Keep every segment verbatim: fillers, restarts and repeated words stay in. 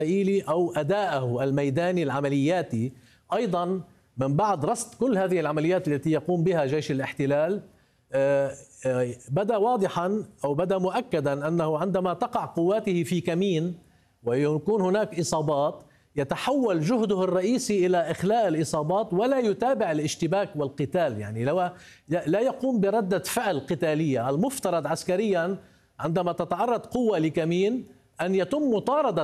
الإسرائيلي أو أداءه الميداني العملياتي أيضا من بعد رصد كل هذه العمليات التي يقوم بها جيش الاحتلال، بدأ واضحا أو بدأ مؤكدا أنه عندما تقع قواته في كمين ويكون هناك إصابات يتحول جهده الرئيسي إلى إخلاء الإصابات ولا يتابع الاشتباك والقتال. يعني لو لا يقوم بردة فعل قتالية. المفترض عسكريا عندما تتعرض قوة لكمين أن يتم مطاردة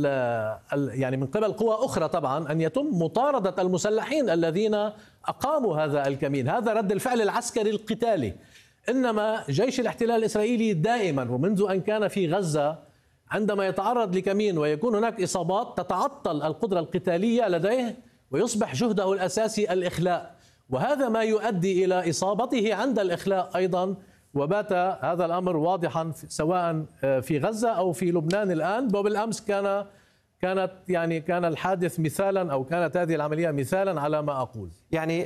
يعني من قبل قوى أخرى طبعا أن يتم مطاردة المسلحين الذين أقاموا هذا الكمين. هذا رد الفعل العسكري القتالي. إنما جيش الاحتلال الإسرائيلي دائما ومنذ أن كان في غزة عندما يتعرض لكمين ويكون هناك إصابات تتعطل القدرة القتالية لديه ويصبح جهده الأساسي الإخلاء، وهذا ما يؤدي إلى إصابته عند الإخلاء أيضا. وبات هذا الأمر واضحا سواء في غزة أو في لبنان الآن. وبالأمس كان كانت يعني كان الحادث مثالا أو كانت هذه العملية مثالا على ما أقول. يعني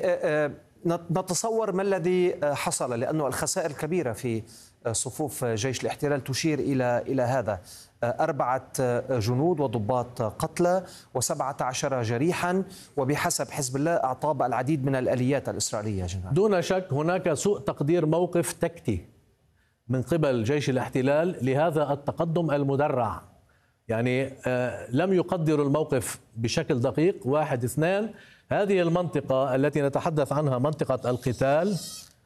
نتصور ما الذي حصل، لأنه الخسائر الكبيرة في صفوف جيش الاحتلال تشير إلى إلى هذا. أربعة جنود وضباط قتلى وسبعة عشر جريحا، وبحسب حزب الله أعطاب العديد من الآليات الإسرائيلية جنرال. دون شك هناك سوء تقدير موقف تكتي من قبل جيش الاحتلال لهذا التقدم المدرع. يعني لم يقدروا الموقف بشكل دقيق. واحد اثنان، هذه المنطقة التي نتحدث عنها منطقة القتال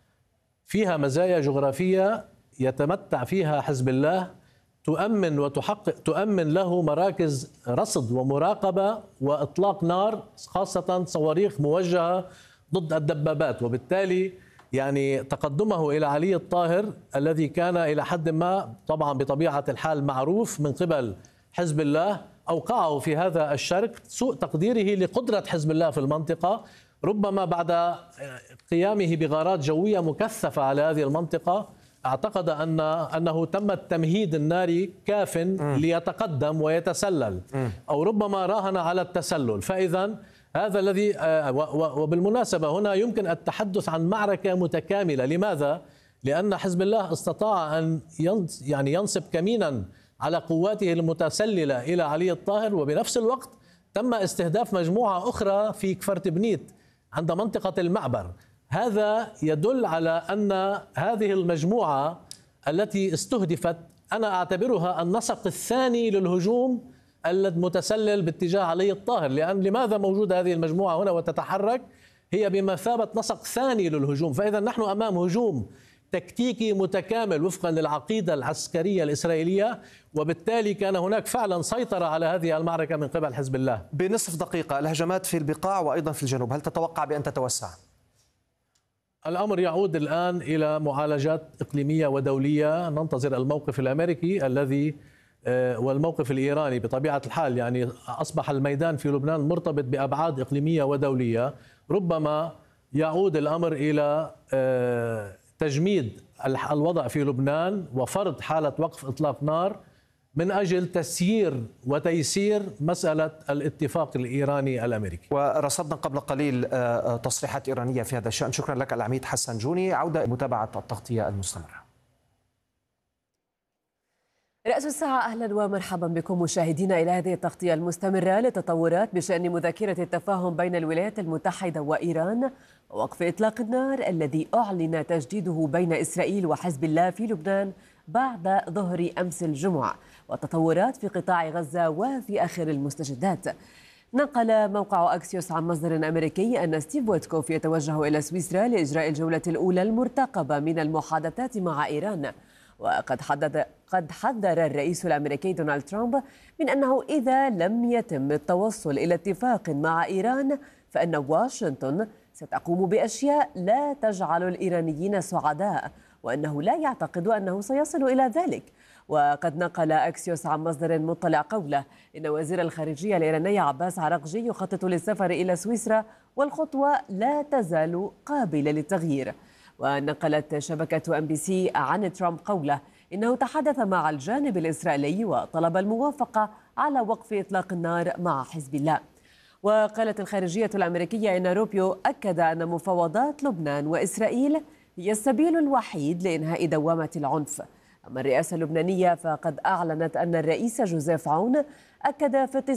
فيها مزايا جغرافية يتمتع فيها حزب الله تؤمن وتحقق تؤمن له مراكز رصد ومراقبة وإطلاق نار، خاصة صواريخ موجهة ضد الدبابات. وبالتالي يعني تقدمه إلى علي الطاهر الذي كان إلى حد ما طبعا بطبيعة الحال معروف من قبل حزب الله أوقعه في هذا الشرك. سوء تقديره لقدرة حزب الله في المنطقة، ربما بعد قيامه بغارات جوية مكثفة على هذه المنطقة اعتقد أن أنه تم التمهيد الناري كاف ليتقدم ويتسلل، أو ربما راهن على التسلل. فإذا هذا الذي وبالمناسبة هنا يمكن التحدث عن معركة متكاملة. لماذا؟ لأن حزب الله استطاع أن يعني ينصب كمينا على قواته المتسللة إلى علي الطاهر، وبنفس الوقت تم استهداف مجموعة أخرى في كفرت بنيت عند منطقة المعبر. هذا يدل على أن هذه المجموعة التي استهدفت أنا أعتبرها النسق الثاني للهجوم المتسلل باتجاه علي الطاهر. لأن لماذا موجودة هذه المجموعة هنا وتتحرك؟ هي بمثابة نسق ثاني للهجوم. فإذا نحن أمام هجوم تكتيكي متكامل وفقا للعقيدة العسكرية الإسرائيلية، وبالتالي كان هناك فعلا سيطرة على هذه المعركة من قبل حزب الله. بنصف دقيقة، الهجمات في البقاع وأيضا في الجنوب هل تتوقع بأن تتوسع؟ الأمر يعود الآن إلى معالجات إقليمية ودولية. ننتظر الموقف الأمريكي الذي والموقف الإيراني. بطبيعة الحال يعني أصبح الميدان في لبنان مرتبط بأبعاد إقليمية ودولية. ربما يعود الأمر إلى تجميد الوضع في لبنان وفرض حالة وقف إطلاق نار من أجل تسيير وتيسير مسألة الاتفاق الإيراني الأمريكي. ورصدنا قبل قليل تصريحات إيرانية في هذا الشأن. شكرا لك العميد حسن جوني. عودة متابعة التغطية المستمرة. رأس الساعة، أهلا ومرحبا بكم مشاهدينا إلى هذه التغطية المستمرة لتطورات بشأن مذكرة التفاهم بين الولايات المتحدة وإيران ووقف إطلاق النار الذي أعلن تجديده بين إسرائيل وحزب الله في لبنان بعد ظهر أمس الجمعة، وتطورات في قطاع غزة وفي آخر المستجدات. نقل موقع أكسيوس عن مصدر أمريكي أن ستيف ويتكوف يتوجه إلى سويسرا لإجراء الجولة الأولى المرتقبة من المحادثات مع إيران. وقد حدد قد حذر الرئيس الأمريكي دونالد ترامب من أنه إذا لم يتم التوصل إلى اتفاق مع إيران فإن واشنطن ستقوم بأشياء لا تجعل الإيرانيين سعداء، وأنه لا يعتقد أنه سيصل إلى ذلك. وقد نقل أكسيوس عن مصدر مطلع قوله إن وزير الخارجية الإيراني عباس عراقجي يخطط للسفر إلى سويسرا، والخطوة لا تزال قابلة للتغيير. ونقلت شبكة أم بي سي عن ترامب قوله إنه تحدث مع الجانب الإسرائيلي وطلب الموافقة على وقف إطلاق النار مع حزب الله. وقالت الخارجية الأمريكية إن روبيو أكد أن مفاوضات لبنان وإسرائيل هي السبيل الوحيد لإنهاء دوامة العنف. أما الرئاسة اللبنانية فقد أعلنت أن الرئيس جوزيف عون أكد في